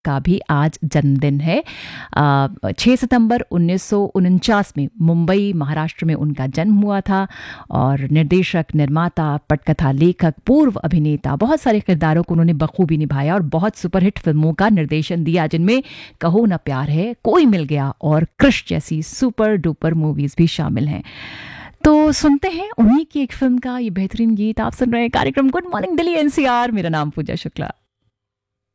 का भी आज जन्मदिन है। 6 सितंबर 1949 में मुंबई महाराष्ट्र में उनका जन्म हुआ था और निर्देशक, निर्माता, पटकथा लेखक, पूर्व अभिनेता, बहुत सारे किरदारों को उन्होंने बखूबी निभाया और बहुत सुपरहिट फिल्मों का निर्देशन दिया, जिनमें कहो ना प्यार है, कोई मिल गया और कृष जैसी सुपर डुपर मूवीज भी शामिल हैं। तो सुनते हैं उन्हीं की एक फिल्म का ये बेहतरीन गीत। आप सुन रहे हैं कार्यक्रम गुड मॉर्निंग दिल्ली एनसीआर। मेरा नाम पूजा शुक्ला।